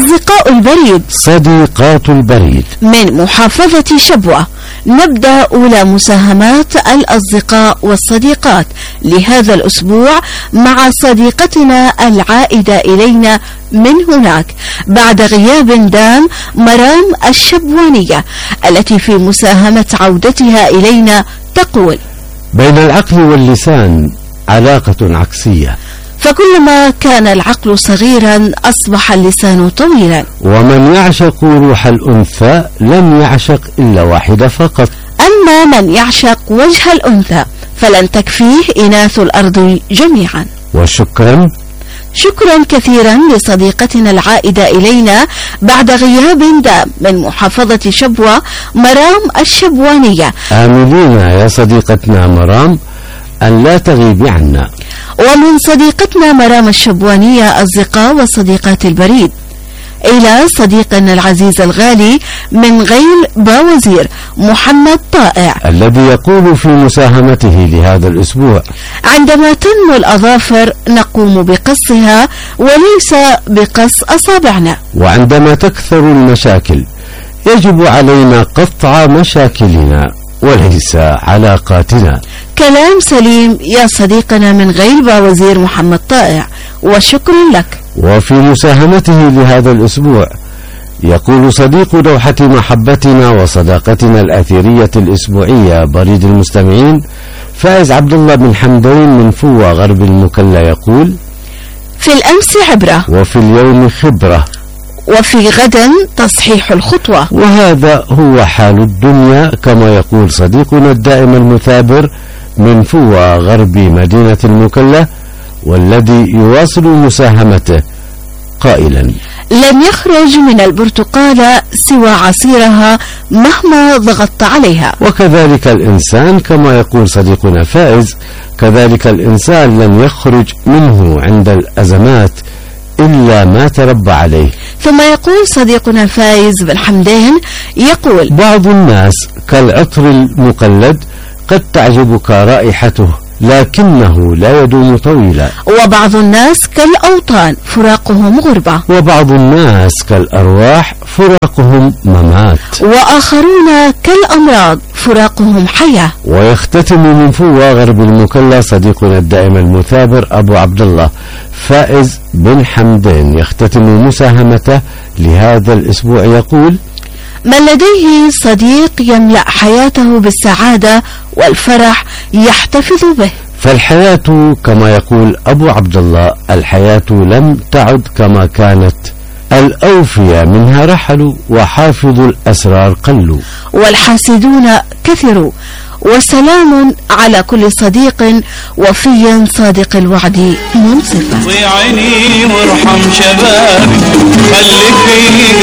أصدقاء البريد، صديقات البريد، من محافظة شبوة. نبدأ أولى مساهمات الأصدقاء والصديقات لهذا الأسبوع مع صديقتنا العائدة إلينا من هناك بعد غياب دام، مرام الشبوانية، التي في مساهمة عودتها إلينا تقول: بين العقل واللسان علاقة عكسية، فكلما كان العقل صغيرا أصبح اللسان طويلا، ومن يعشق روح الأنثى لم يعشق إلا واحدة فقط، أما من يعشق وجه الأنثى فلن تكفيه إناث الأرض جميعا. وشكرا كثيرا لصديقتنا العائدة إلينا بعد غياب دام من محافظة شبوة، مرام الشبوانية. آملين يا صديقتنا مرام أن لا تغيبي عنا. ومن صديقتنا مرام الشبوانية أصدقاء وصديقات البريد إلى صديقنا العزيز الغالي من غيل باوزير، محمد طائع، الذي يقول في مساهمته لهذا الأسبوع: عندما تنمو الأظافر نقوم بقصها وليس بقص أصابعنا، وعندما تكثر المشاكل يجب علينا قطع مشاكلنا وليس علاقاتنا. كلام سليم يا صديقنا من غيل باوزير محمد طائع، وشكر لك. وفي مساهمته لهذا الأسبوع يقول صديق دوحة محبتنا وصداقتنا الأثيرية الأسبوعية بريد المستمعين فائز عبد الله بن حمدين من فوة غرب المكلا، يقول: في الأمس عبرة، وفي اليوم خبرة، وفي غدا تصحيح الخطوة. وهذا هو حال الدنيا كما يقول صديقنا الدائم المثابر من فوة غرب مدينة المكلا، والذي يواصل مساهمته قائلا: لم يخرج من البرتقالة سوى عصيرها مهما ضغطت عليها. وكذلك الإنسان كما يقول صديقنا فائز، كذلك الإنسان لن يخرج منه عند الأزمات إلا ما تربى عليه. ثم يقول صديقنا فايز بن حمدين، يقول: بعض الناس كالعطر المقلد قد تعجبك رائحته لكنه لا يدوم طويلا، وبعض الناس كالأوطان فراقهم غربة، وبعض الناس كالأرواح فراقهم ممات، وآخرون كالأمراض فراقهم حياة. ويختتم من فوة غرب المكلا صديقنا الدائم المثابر أبو عبد الله فائز بن حمدين، يختتم مساهمته لهذا الأسبوع يقول: من لديه صديق يملأ حياته بالسعادة والفرح يحتفظ به. فالحياة كما يقول أبو عبد الله، الحياة لم تعد كما كانت، الأوفياء منها رحلوا وحافظ الأسرار قلوا، والحاسدون كثروا. وسلام على كل صديق وفي صادق الوعد منصفا. ضيعني وارحم شبابي، خلي فيه